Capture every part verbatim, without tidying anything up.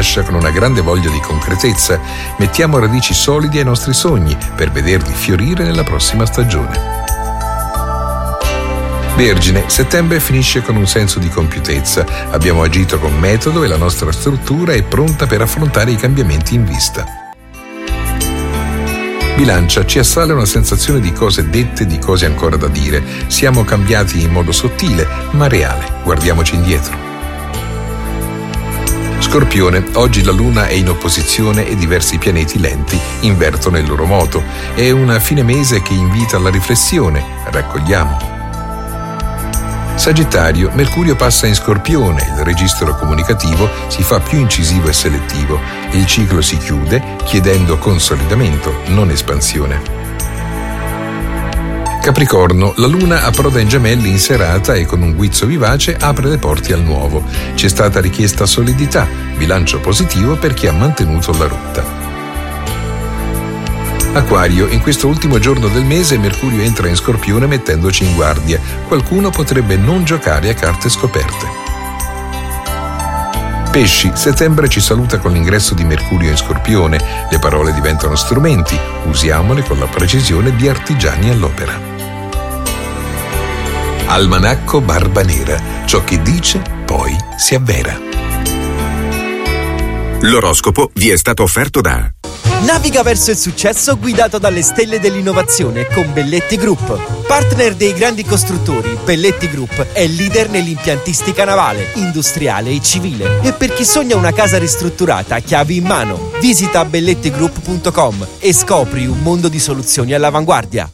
lascia con una grande voglia di concretezza. Mettiamo radici solidi ai nostri sogni per vederli fiorire nella prossima stagione. Vergine, settembre finisce con un senso di compiutezza. Abbiamo agito con metodo e la nostra struttura è pronta per affrontare i cambiamenti in vista. Bilancia, ci assale una sensazione di cose dette, di cose ancora da dire. Siamo cambiati in modo sottile, ma reale. Guardiamoci indietro. Scorpione, oggi la Luna è in opposizione e diversi pianeti lenti invertono il loro moto. È una fine mese che invita alla riflessione. Raccogliamo. Sagittario, Mercurio passa in Scorpione, il registro comunicativo si fa più incisivo e selettivo. Il ciclo si chiude chiedendo consolidamento, non espansione. Capricorno, la Luna approda in Gemelli in serata e con un guizzo vivace apre le porte al nuovo. Ci è stata richiesta solidità, bilancio positivo per chi ha mantenuto la rotta. Acquario, in questo ultimo giorno del mese Mercurio entra in Scorpione mettendoci in guardia. Qualcuno potrebbe non giocare a carte scoperte. Pesci, settembre ci saluta con l'ingresso di Mercurio in Scorpione. Le parole diventano strumenti, usiamole con la precisione di artigiani all'opera. Almanacco Barba Nera, ciò che dice poi si avvera. L'oroscopo vi è stato offerto da Naviga verso il successo guidato dalle stelle dell'innovazione con Belletti Group. Partner dei grandi costruttori, Belletti Group è leader nell'impiantistica navale, industriale e civile. E per chi sogna una casa ristrutturata a chiavi in mano, visita belletti group punto com e scopri un mondo di soluzioni all'avanguardia.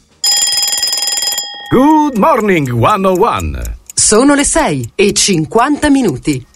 Good morning, one oh one. Sono le sei e cinquanta minuti.